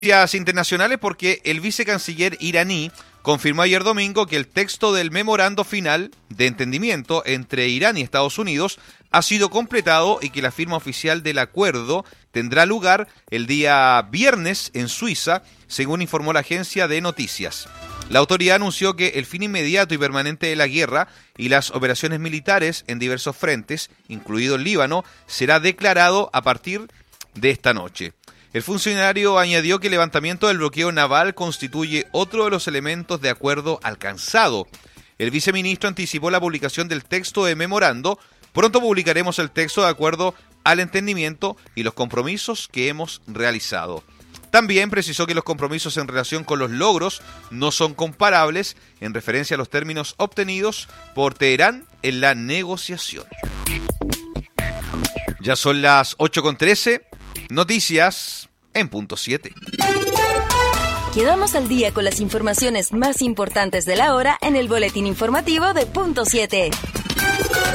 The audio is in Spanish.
Noticias internacionales porque el vicecanciller iraní confirmó ayer domingo que el texto del memorando final de entendimiento entre Irán y Estados Unidos ha sido completado y que la firma oficial del acuerdo tendrá lugar el día viernes en Suiza, según informó la agencia de noticias. La autoridad anunció que el fin inmediato y permanente de la guerra y las operaciones militares en diversos frentes, incluido el Líbano, será declarado a partir de esta noche. El funcionario añadió que el levantamiento del bloqueo naval constituye otro de los elementos de acuerdo alcanzado. El viceministro anticipó la publicación del texto de memorando. Pronto publicaremos el texto de acuerdo al entendimiento y los compromisos que hemos realizado. También precisó que los compromisos en relación con los logros no son comparables en referencia a los términos obtenidos por Teherán en la negociación. Ya son las 8:13. Noticias en punto 7. Quedamos al día con las informaciones más importantes de la hora en el boletín informativo de punto 7.